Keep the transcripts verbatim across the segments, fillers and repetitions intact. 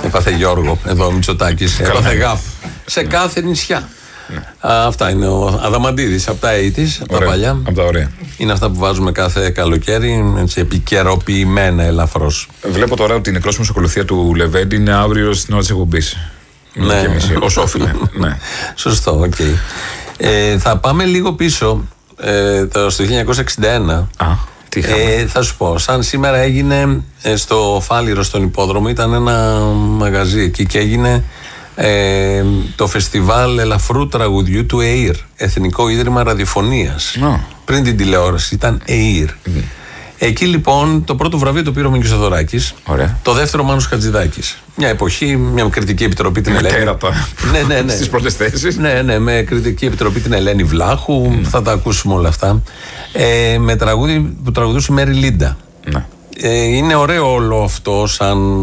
Έπαθε Γιώργο, εδώ ο Μητσοτάκης. Έπαθε ΓΑΠ. Σε κάθε νησιά. Ναι. Α, αυτά είναι ο Αδαμαντίδης από τα ογδόντα, από τα παλιά. Από τα ωραία. Είναι αυτά που βάζουμε κάθε καλοκαίρι, έτσι επικαιροποιημένα ελαφρώς. Βλέπω τώρα ότι η νεκρόσιμη ακολουθία του Λεβέντη είναι αύριο στην ώρα της εκπομπής. Ναι, ως όφιλε. Ναι. Σωστό, οκ. Okay. Ε, θα πάμε λίγο πίσω ε, το, στο χίλια εννιακόσια εξήντα ένα. Α, τι ε, θα σου πω, σαν σήμερα έγινε ε, στο Φάληρο, στον Υπόδρομο, ήταν ένα μαγαζί εκεί και έγινε ε, το φεστιβάλ ελαφρού τραγουδιού του ΕΙΡ, Εθνικό Ίδρυμα Ραδιοφωνίας. No. Πριν την τηλεόραση ήταν ΕΙΡ. Mm. Εκεί λοιπόν το πρώτο βραβείο το πήρε ο Μίκης Θοδωράκης. Ωραία. Το δεύτερο ο Μάνος Χατζηδάκης. Μια εποχή, μια κριτική επιτροπή την Ελένη. Τέρατα. Ναι, ναι, ναι. Στις πρώτες θέσεις. Ναι, ναι, με κριτική επιτροπή την Ελένη Βλάχου. Mm. Θα τα ακούσουμε όλα αυτά. Ε, με τραγούδι που τραγουδούσε η Μέρι Λίντα. Ναι. Ε, είναι ωραίο όλο αυτό σαν.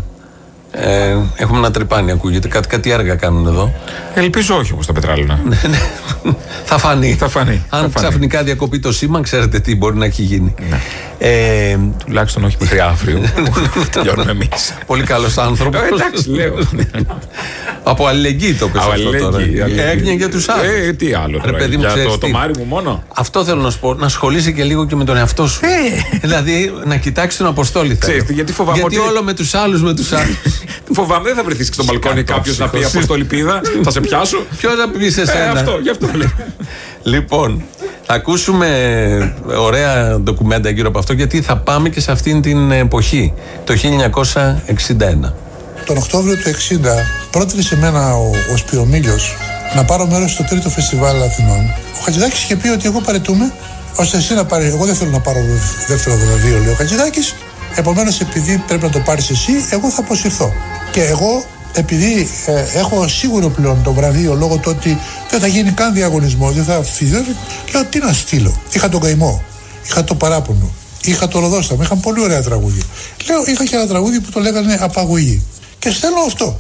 Ε, έχουμε ένα τρυπάνι, ακούγεται. Κάτι, κάτι έργα κάνουν εδώ. Ελπίζω όχι όπως τα πετράλαινα. Θα φανεί. Θα φανεί. Αν θα ξαφνικά φανεί. Διακοπεί το σήμα, ξέρετε τι μπορεί να έχει γίνει. Ναι. Ε, Τουλάχιστον όχι μέχρι αύριο. Τελειώνουμε εμείς. Πολύ καλός άνθρωπος. Εντάξει, λέω. Από αλληλεγγύη το πες αυτό τώρα. Έγινε για τους άλλους. Ε, τι άλλο τώρα. Για το, το μάρι μου μόνο. Αυτό θέλω να σου πω. Να ασχολείσαι και λίγο και με τον εαυτό σου. Δηλαδή να κοιτάξεις τον Αποστόλη. Γιατί φοβάμαι Γιατί όλο με τους άλλους, με τους άλλους. Φοβάμαι δεν θα βρεθείς στο μπαλκόνι κάποιος να πει Αποστόλη πίδα, θα σε πιάσω. Ποιος θα πει σε σένα. Αυτό, γι' αυτό λέω. Λοιπόν, θα ακούσουμε ωραία ντοκουμέντα γύρω από αυτό, γιατί θα πάμε και σε αυτήν την εποχή, το χίλια εννιακόσια εξήντα ένα. Τον Οκτώβριο του εξήντα πρότεινε σε μένα ο, ο Σπυρομήλιος να πάρω μέρος στο τρίτο φεστιβάλ Αθηνών. Ο Χατζηδάκης είχε πει ότι εγώ παραιτούμαι, ώστε εσύ να πάρει. Εγώ δεν θέλω να πάρω δεύτερο βραβείο, λέει ο Χατζηδάκης. Επομένως, επειδή πρέπει να το πάρεις εσύ, εγώ θα αποσυρθώ. Και εγώ, επειδή ε, έχω σίγουρο πλέον το βραβείο λόγω του ότι δεν θα γίνει καν διαγωνισμό, δεν θα φύγω, λέω τι να στείλω. Είχα τον καημό, είχα το παράπονο, είχα το ροδόσταμο, είχαν πολύ ωραία τραγούδια. Λέω, είχα και ένα τραγούδι που το λέγανε Απαγωγή. Και στέλνω αυτό.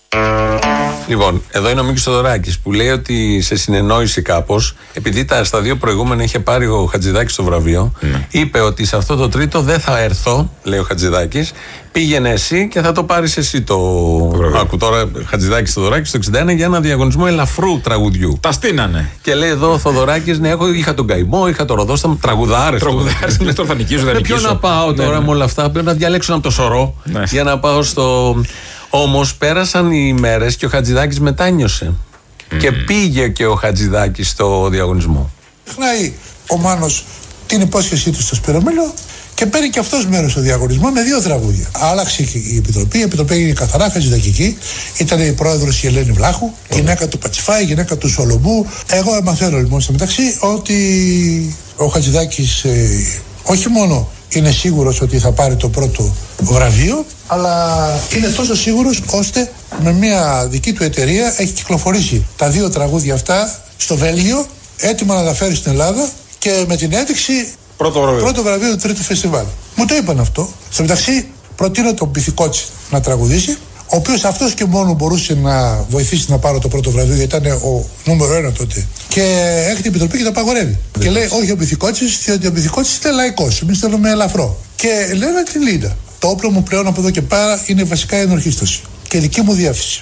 Λοιπόν, εδώ είναι ο Μίκης Θοδωράκης που λέει ότι σε συνεννόηση κάπως, επειδή τα, στα δύο προηγούμενα είχε πάρει ο Χατζηδάκης το βραβείο, mm. είπε ότι σε αυτό το τρίτο δεν θα έρθω, λέει ο Χατζηδάκης, πήγαινε εσύ και θα το πάρεις εσύ το. Άκου τώρα, Χατζηδάκης Θοδωράκης το εξήντα ένα για ένα διαγωνισμό ελαφρού τραγουδιού. Τα στείνανε. Και λέει εδώ ο Θοδωράκης, ναι, εγώ είχα τον καημό, είχα το ροδόσταμο, τραγουδάρες. Τραγουδάρες, ναι, τώρα θα νικήσω, δεν νικήσω. Ποιο να πάω τώρα ναι, με όλα αυτά, πρέπει να διαλέξω από το σωρό ναι. για να πάω στο. Όμως πέρασαν οι ημέρες και ο Χατζηδάκης μετάνιωσε. Mm. Και πήγε και ο Χατζηδάκης στο διαγωνισμό. Ξεχνάει ο Μάνος την υπόσχεσή του στο Σπυρομήλιο και παίρνει και αυτός μέρος στο διαγωνισμό με δύο τραγούδια. Άλλαξε η επιτροπή, η επιτροπή έγινε καθαρά χατζηδακική. Ήταν η πρόεδρος η Ελένη Βλάχου, η γυναίκα του Πατσιφάη, η γυναίκα του Σολομπού. Εγώ μαθαίνω λοιπόν στο μεταξύ ότι ο Χατζηδάκης ε, όχι μόνο είναι σίγουρος ότι θα πάρει το πρώτο βραβείο, αλλά είναι τόσο σίγουρος ώστε με μια δική του εταιρεία έχει κυκλοφορήσει τα δύο τραγούδια αυτά στο Βέλγιο, έτοιμα να τα φέρει στην Ελλάδα και με την ένδειξη πρώτο βραβείο, πρώτο βραβείο του τρίτου φεστιβάλ. Μου το είπαν αυτό. Στο μεταξύ προτείνω τον Πυθικότσι να τραγουδήσει, ο οποίος αυτός και μόνο μπορούσε να βοηθήσει να πάρω το πρώτο βραβείο, γιατί ήταν ο νούμερο ένα τότε. Και έχει την επιτροπή και το απαγορεύει. Και λέει όχι ο Πυθικότσης, διότι ο Πυθικότσης είναι λαϊκός. Εμείς θέλουμε ελαφρό. Και λένε την Λίντα. Το όπλο μου πλέον από εδώ και πέρα είναι βασικά η ενορχήστωση. Και δική μου διεύθυνση.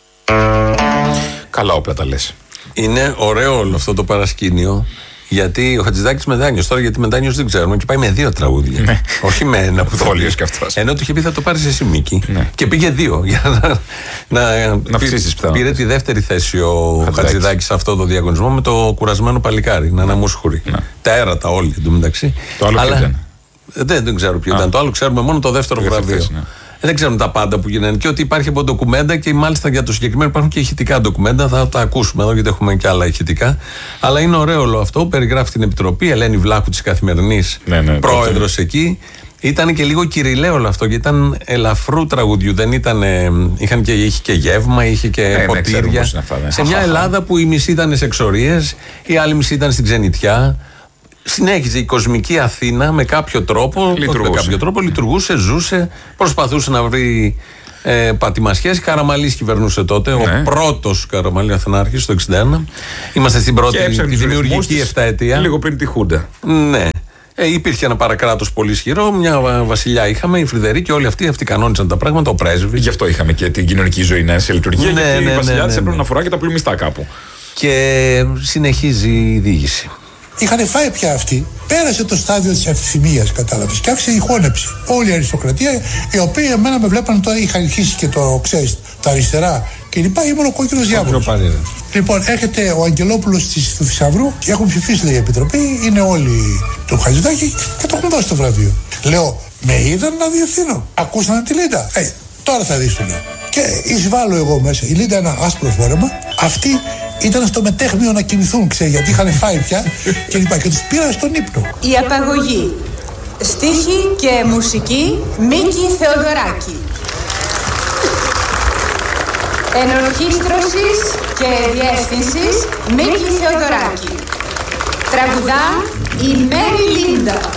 Καλά όπλα τα λες. Είναι ωραίο όλο αυτό το παρασκήνιο. Γιατί ο Χατζηδάκης μετάνιωσε τώρα, γιατί μετάνιωσε δεν ξέρουμε, και πάει με δύο τραγούδια. Ναι. Όχι με ένα που θα πει. Ενώ του είχε πει θα το πάρεις εσύ, Μίκη. Ναι. Και πήγε δύο. Για να, να, να ψήσεις πιθανό. Πήρε τη δεύτερη θέση ο Χατζηδάκης σε αυτό το διαγωνισμό με το κουρασμένο παλικάρι. Να αναμούσχουρη. Ναι. Τα έρατα όλοι εντωμεταξύ. Το άλλο ποιο ήταν. Δεν, δεν ξέρω ποιο Α. ήταν. Το άλλο ξέρουμε μόνο το δεύτερο το βραβείο. Θέση, ναι. Δεν ξέρουμε τα πάντα που γίνανε και ότι υπάρχει από ντοκουμέντα και μάλιστα για το συγκεκριμένο υπάρχουν και ηχητικά ντοκουμέντα. Θα τα ακούσουμε εδώ γιατί έχουμε και άλλα ηχητικά. Αλλά είναι ωραίο όλο αυτό. Περιγράφει την επιτροπή. Ελένη Βλάχου της Καθημερινής, ναι, ναι, πρόεδρος τότε. Εκεί. Ήταν και λίγο κυριλαίο όλο αυτό γιατί ήταν ελαφρού τραγουδιού. Δεν ήταν. Είχαν και, είχε και γεύμα, είχε και ναι, ποτήρια. Ναι, αυτά, ναι. Σε μια Ελλάδα που η μισή ήταν σε εξορίες, η άλλη μισή ήταν στην ξενιτιά. Συνέχιζε η κοσμική Αθήνα με κάποιο τρόπο, με κάποιο τρόπο λειτουργούσε, ζούσε, προσπαθούσε να βρει ε, πατημασιές. Καραμαλής κυβερνούσε τότε, ναι. ο πρώτος Καραμαλής Αθηνάρχης το εξήντα ένα. Είμαστε στην πρώτη τη δημιουργική εφταετία. Λίγο πριν τη Χούντα. Ναι. Ε, υπήρχε ένα παρακράτος πολύ ισχυρό, μια βασιλιά είχαμε, η Φρυδερίκη, όλοι αυτοί, αυτοί κανόνισαν τα πράγματα, ο πρέσβης. Γι' αυτό είχαμε και την κοινωνική ζωή να είναι σε λειτουργία, ναι, γιατί ναι, η βασιλιά ναι, ναι, της ναι. έπρεπε να φορά και τα πλουμιστά κάπου. Και συνεχίζει η διοίκηση. Είχαν φάει πια αυτοί. Πέρασε το στάδιο της ευθυμίας, κατάλαβες, και άρχισε η χώνεψη. Όλη η αριστοκρατία, οι οποίοι εμένα με βλέπανε τώρα, είχαν αρχίσει και το, ξέρεις, τα αριστερά και λοιπά, ήμουν ο κόκκινος διάβολος. Λοιπόν, έρχεται ο Αγγελόπουλος του Θησαυρού και έχουν ψηφίσει, λέει, η Επιτροπή, είναι όλοι του Χατζηδάκη και το έχουν δώσει το βραβείο. Λέω, με είδαν να διευθύνω. Ακούσανε τη Λίντα. Ε, τώρα θα δεις, του λέω. Και εισβάλλω εγώ μέσα. Η Λίντα ένα άσπρο φόρεμα. Αυτοί ήταν στο μετέχμιο να κοιμηθούν, ξέρει, γιατί είχαν φάει πια και λοιπά. Και τους πήραν στον ύπνο. Η απαγωγή. Στίχη και μουσική Μίκη Θεοδωράκη. Ενορχήστρωσης και διεύθυνσης Μίκη Θεοδωράκη. Τραγουδά η Μέρι Λίντα.